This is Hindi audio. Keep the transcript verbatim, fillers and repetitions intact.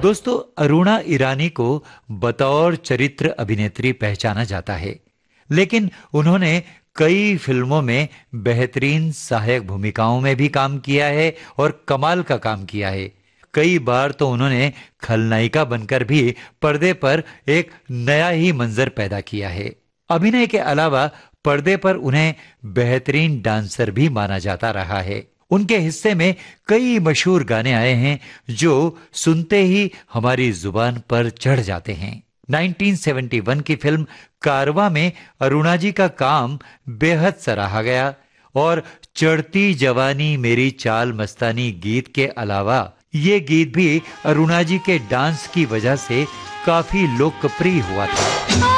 दोस्तों, अरुणा ईरानी को बतौर चरित्र अभिनेत्री पहचाना जाता है, लेकिन उन्होंने कई फिल्मों में बेहतरीन सहायक भूमिकाओं में भी काम किया है और कमाल का काम किया है। कई बार तो उन्होंने खलनायिका बनकर भी पर्दे पर एक नया ही मंजर पैदा किया है। अभिनय के अलावा पर्दे पर उन्हें बेहतरीन डांसर भी माना जाता रहा है। उनके हिस्से में कई मशहूर गाने आए हैं जो सुनते ही हमारी जुबान पर चढ़ जाते हैं। उन्नीस सौ इकहत्तर की फिल्म कारवां में अरुणा जी का काम बेहद सराहा गया और चढ़ती जवानी मेरी चाल मस्तानी गीत के अलावा ये गीत भी अरुणा जी के डांस की वजह से काफी लोकप्रिय हुआ था।